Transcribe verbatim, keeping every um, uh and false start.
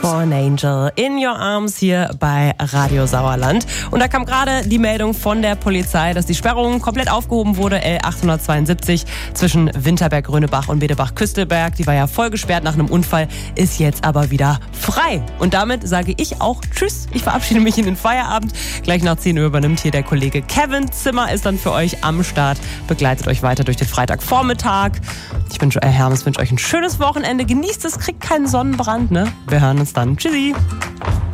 Born Angel in Your Arms hier bei Radio Sauerland. Und da kam gerade die Meldung von der Polizei, dass die Sperrung komplett aufgehoben wurde. L achthundertzweiundsiebzig zwischen Winterberg-Grönebach und Medebach-Küstelberg. Die war ja voll gesperrt nach einem Unfall, ist jetzt aber wieder frei. Und damit sage ich auch Tschüss. Ich verabschiede mich in den Feierabend. Gleich nach zehn Uhr übernimmt hier der Kollege Kevin Zimmer, ist dann für euch am Start, begleitet euch weiter durch den Freitagvormittag. Ich wünsche, Herr Hermes wünsche euch ein schönes Wochenende. Genießt es, kriegt keinen Sonnenbrand, ne? Wir hören uns dann. Tschüssi.